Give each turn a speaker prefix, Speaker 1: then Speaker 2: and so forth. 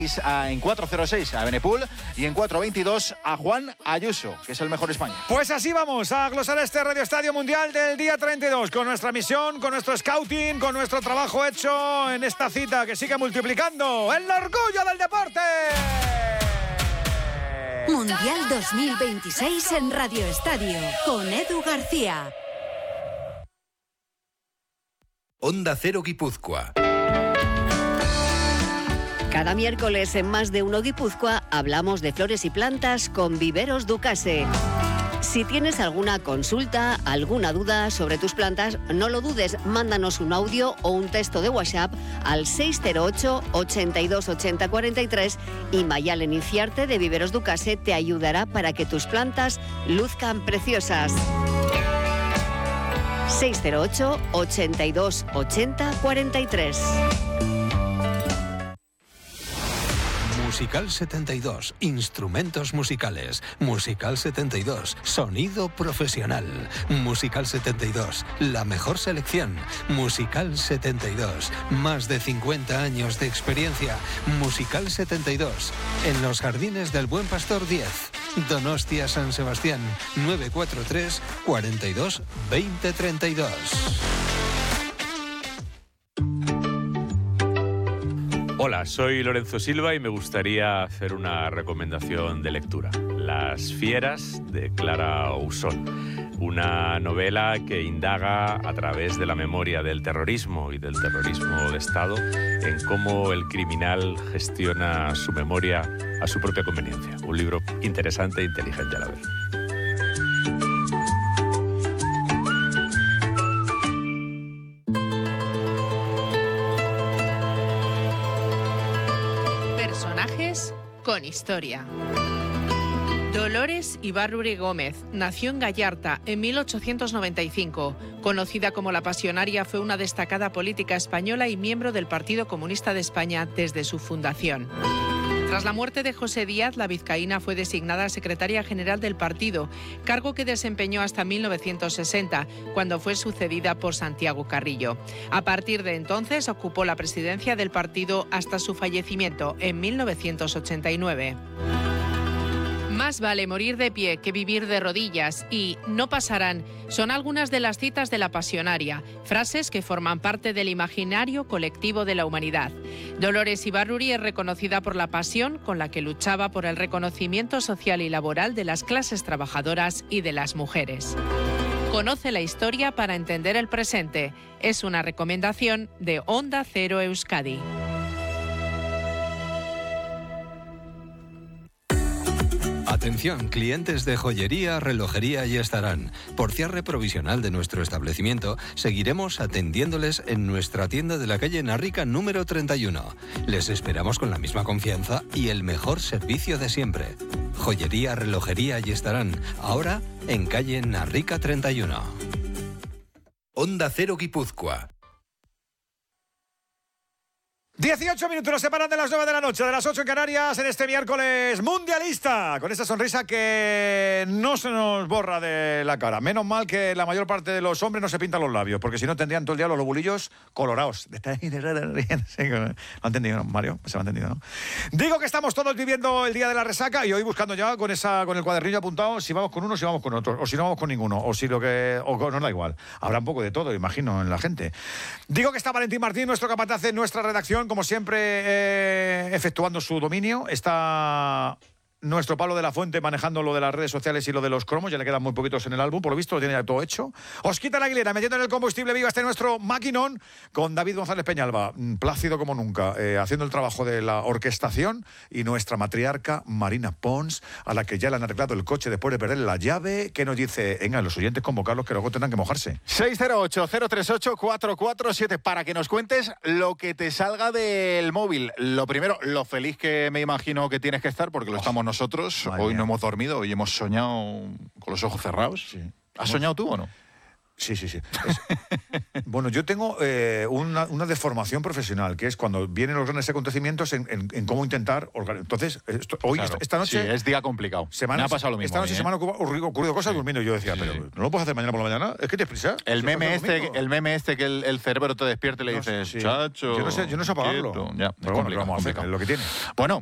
Speaker 1: En 406 a Benepul y en 422 a Juan Ayuso, que es el mejor de España.
Speaker 2: Pues así vamos a glosar este Radio Estadio Mundial del día 32, con nuestra misión, con nuestro scouting, con nuestro trabajo hecho en esta cita que sigue multiplicando el orgullo del deporte.
Speaker 3: Mundial 2026 en Radio Estadio, con Edu García.
Speaker 4: Onda Cero Guipúzcoa.
Speaker 5: Cada miércoles en Más de Uno Guipúzcoa hablamos de flores y plantas con Viveros Ducase. Si tienes alguna consulta, alguna duda sobre tus plantas, no lo dudes, mándanos un audio o un texto de WhatsApp al 608 82 80 43 y Mayalen Inciarte de Viveros Ducase te ayudará para que tus plantas luzcan preciosas. 608 82 80 43.
Speaker 4: Musical 72, instrumentos musicales. Musical 72, sonido profesional. Musical 72, la mejor selección. Musical 72, más de 50 años de experiencia. Musical 72, en los Jardines del Buen Pastor 10. Donostia San Sebastián, 943 42 20 32.
Speaker 6: Hola, soy Lorenzo Silva y me gustaría hacer una recomendación de lectura. Las fieras de Clara Ousón, una novela que indaga a través de la memoria del terrorismo y del terrorismo de Estado en cómo el criminal gestiona su memoria a su propia conveniencia. Un libro interesante e inteligente a la vez.
Speaker 7: Con historia. Dolores Ibárruri Gómez nació en Gallarta en 1895. Conocida como la Pasionaria, fue una destacada política española y miembro del Partido Comunista de España desde su fundación. Tras la muerte de José Díaz, la vizcaína fue designada secretaria general del partido, cargo que desempeñó hasta 1960, cuando fue sucedida por Santiago Carrillo. A partir de entonces ocupó la presidencia del partido hasta su fallecimiento en 1989. Más vale morir de pie que vivir de rodillas y no pasarán son algunas de las citas de la Pasionaria, frases que forman parte del imaginario colectivo de la humanidad. Dolores Ibárruri es reconocida por la pasión con la que luchaba por el reconocimiento social y laboral de las clases trabajadoras y de las mujeres. Conoce la historia para entender el presente. Es una recomendación de Onda Cero Euskadi.
Speaker 4: Atención, clientes de joyería, relojería y estarán. Por cierre provisional de nuestro establecimiento, seguiremos atendiéndoles en nuestra tienda de la calle Narrica número 31. Les esperamos con la misma confianza y el mejor servicio de siempre. Joyería, relojería y estarán. Ahora en calle Narrica 31. Onda Cero Guipúzcoa.
Speaker 2: 18 minutos nos separan de las 9 de la noche, de las 8 en Canarias, en este miércoles mundialista, con esta sonrisa que no se nos borra de la cara. Menos mal que la mayor parte de los hombres no se pintan los labios, porque si no tendrían todo el día los lobulillos colorados. ¿Lo ha entendido, Mario? Se lo ha entendido, ¿no? Digo que estamos todos viviendo el día de la resaca y hoy buscando ya con el cuadernillo apuntado si vamos con uno, si vamos con otro, o si no vamos con ninguno, o nos da igual. Habrá un poco de todo, imagino, en la gente. Digo que está Valentín Martín, nuestro capataz en nuestra redacción, como siempre, efectuando su dominio. Está nuestro Pablo de la Fuente manejando lo de las redes sociales y lo de los cromos. Ya le quedan muy poquitos en el álbum, por lo visto lo tiene ya todo hecho. Osquita la Aguilera metiendo en el combustible vivo nuestro maquinón con David González Peñalba, plácido como nunca, haciendo el trabajo de la orquestación, y nuestra matriarca Marina Pons, a la que ya le han arreglado el coche después de perder la llave, que nos dice, venga, los oyentes convocarlos que luego tendrán que mojarse.
Speaker 1: 608-038-447 para que nos cuentes lo que te salga del móvil. Lo primero, lo feliz que me imagino que tienes que estar, porque lo estamos nosotros. Hoy no hemos dormido, hoy hemos soñado con los ojos cerrados. Sí. ¿Has soñado tú o no?
Speaker 2: Sí. Bueno, yo tengo una deformación profesional, que es cuando vienen los grandes acontecimientos en cómo intentar organizar. Entonces, hoy,
Speaker 1: Claro.
Speaker 2: esta noche...
Speaker 1: Sí, es día complicado. Me ha pasado lo mismo.
Speaker 2: Esta noche
Speaker 1: a mí,
Speaker 2: se me han ocurrido cosas durmiendo. Y yo decía,
Speaker 1: Sí.
Speaker 2: pero ¿no lo puedes hacer mañana por la mañana? Es que tienes prisa.
Speaker 1: El meme
Speaker 2: domingo.
Speaker 1: este que el cerebro te despierte y le
Speaker 2: No
Speaker 1: dices,
Speaker 2: sé, sí.
Speaker 1: chacho.
Speaker 2: Yo no sé apagarlo.
Speaker 1: quieto. Ya,
Speaker 2: Pero bueno, ¿qué vamos a hacer?
Speaker 1: complicado.
Speaker 2: Es lo que tiene.
Speaker 1: Bueno,